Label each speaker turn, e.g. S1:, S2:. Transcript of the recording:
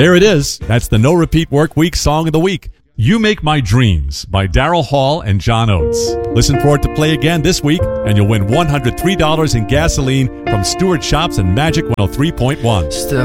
S1: There it is. That's the No Repeat Work Week Song of the Week. You Make My Dreams by Daryl Hall and John Oates. Listen for it to play again this week, and you'll win $103 in gasoline from Stewart Shops and Magic 103.1.